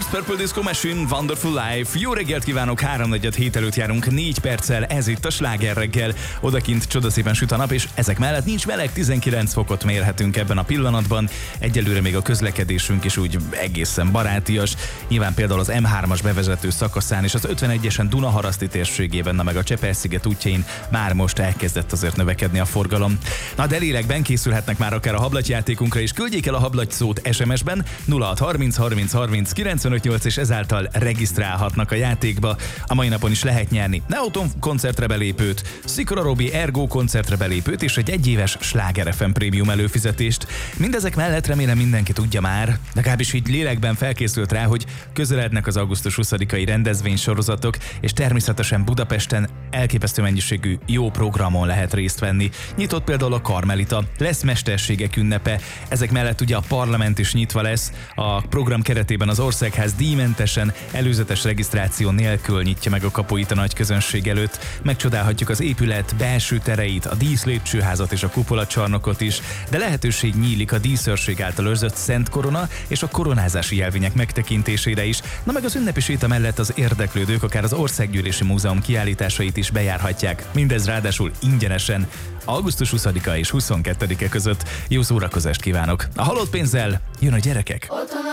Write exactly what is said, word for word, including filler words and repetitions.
Purple Disco Machine, Wonderful Life. Jó reggelt kívánok, háromnegyed hét előtt járunk négy perccel, ez itt a Sláger reggel. Odakint csodaszépen süt a nap, és ezek mellett nincs meleg, tizenkilenc fokot mérhetünk ebben a pillanatban. Egyelőre még a közlekedésünk is úgy egészen barátias. Nyilván például az em hármas bevezető szakaszán és az ötvenegyesen Dunaharaszti térségében, na meg a Csepel-sziget útjain már most elkezdett azért növekedni a forgalom. Na de lélekben készülhetnek már akár a hablatyjátékunkra is. Küldjék el a hablaty szót es em es-ben nulla hat harminc harminc harminc kilencvenöt nyolc, és ezáltal regisztrálhatnak a játékba. A mai napon is lehet nyerni Neoton koncertre belépőt, Szikora Robi Ergo koncertre belépőt és egy egyéves Sláger ef em prémium előfizetést. Mindezek mellett remélem mindenki tudja már, legalábbis így lélekben felkészült rá, hogy közelednek az augusztus huszadikai rendezvénysorozatok, és természetesen Budapesten elképesztő mennyiségű jó programon lehet részt venni. Nyitott például a Karmelita, lesz mesterségek ünnepe, ezek mellett ugye a parlament is nyitva lesz, a program keretében az Országház díjmentesen, előzetes regisztráció nélkül nyitja meg a kapuit a nagy közönség előtt. Megcsodálhatjuk az épület belső tereit, a díszlépcsőházat és a kupolacsarnokot is, de lehetőség nyílik a díszőrség által őrzött Szent Korona és a koronázási jelvények megtekintésére is, na meg az ünnepi séta mellett az érdeklődők akár az Országgyűlési Múzeum kiállításait is bejárhatják. Mindez ráadásul ingyenesen, augusztus huszadika és huszonkettedike között. Jó szórakozást kívánok! A halott pénzzel jön a Gyerekek!